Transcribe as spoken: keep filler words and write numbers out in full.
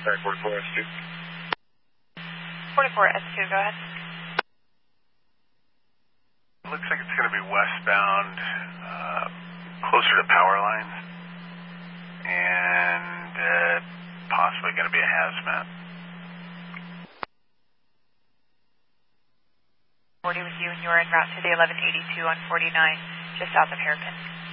contact forty-four S two. forty-four S two, go ahead. It looks like it's going to be westbound, uh, closer to power lines, and uh, possibly going to be a hazmat. forty with you, and you're en route to the eleven eighty-two on forty-nine, just south of Hairpin.